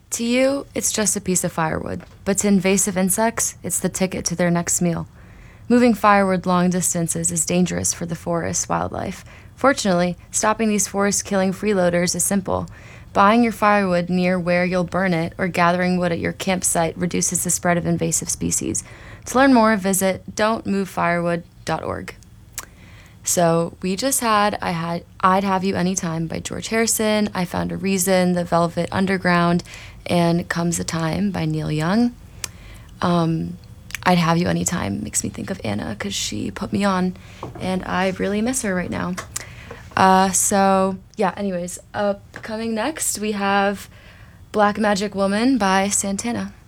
To you, it's just a piece of firewood, but to invasive insects, it's the ticket to their next meal. Moving firewood long distances is dangerous for the forest's wildlife. Fortunately, stopping these forest-killing freeloaders is simple. Buying your firewood near where you'll burn it or gathering wood at your campsite reduces the spread of invasive species. To learn more, visit don'tmovefirewood.org. So we just had I'd Have You Anytime by George Harrison, I Found a Reason, The Velvet Underground, and Comes a Time by Neil Young. I'd Have You Anytime makes me think of Anna because she put me on, and I really miss her right now. Anyways, coming next we have Black Magic Woman by Santana.